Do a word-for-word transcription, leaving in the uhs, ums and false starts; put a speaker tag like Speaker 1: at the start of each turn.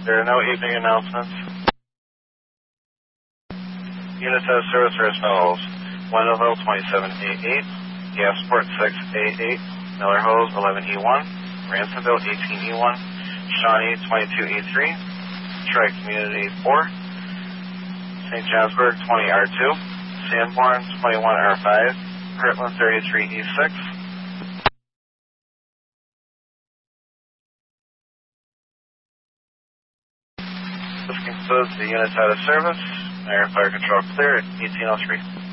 Speaker 1: There are no evening announcements. Units out of service are as follows. Winterville twenty-seven eighty-eight, Gasport six eighty-eight, Miller Hose eleven E one, Ransomville eighteen E one, Shawnee twenty-two E three, Tri Community four, Saint Johnsburg twenty R two, Sanborn twenty-one R five, Kirtland thirty-three E six. This concludes the units out of service. Air Fire Control clear at eighteen oh three.